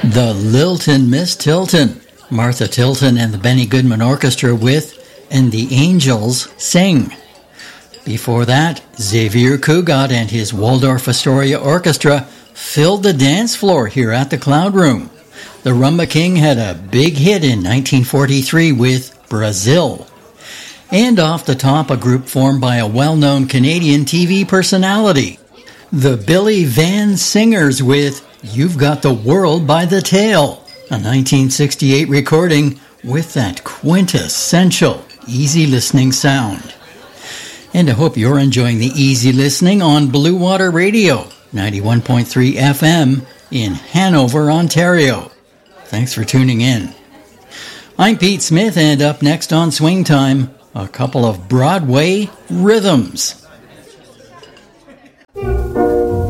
The Lilton Miss Tilton, Martha Tilton and the Benny Goodman Orchestra with And the Angels Sing. Before that, Xavier Cugat and his Waldorf Astoria Orchestra filled the dance floor here at the Cloud Room. The Rumba King had a big hit in 1943 with Brazil. And off the top, a group formed by a well-known Canadian TV personality, the Billy Van Singers with You've Got the World by the Tail, a 1968 recording with that quintessential easy listening sound. And I hope you're enjoying the easy listening on Blue Water Radio, 91.3 FM in Hanover, Ontario. Thanks for tuning in. I'm Pete Smith, and up next on Swing Time, a couple of Broadway rhythms.